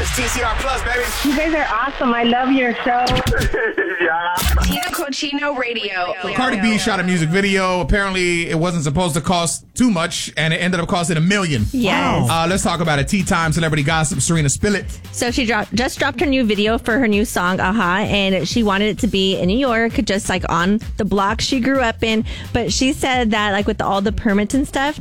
It's TCR Plus, baby. You guys are awesome. I love your show. Tina Cochino Radio. Cardi B shot a music video. Apparently, it wasn't supposed to cost too much, and it ended up costing $1 million. Yes. Let's talk about it. Tea Time Celebrity Gossip. Serena, spill it. So she just dropped her new video for her new song, Aha, and she wanted it to be in New York, just like on the block she grew up in. But she said that like with all the permits and stuff,